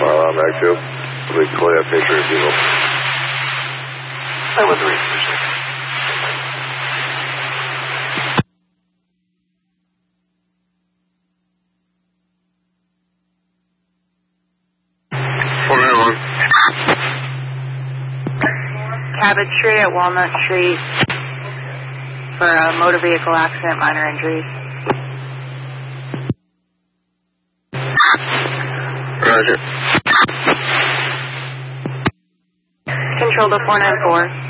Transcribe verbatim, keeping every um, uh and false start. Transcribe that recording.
Uh, I'm active. We clear Patriot Eagle. seven three. four nine one. Cabot Street at Walnut Street for a motor vehicle accident, minor injuries. Roger. Control to four nine four.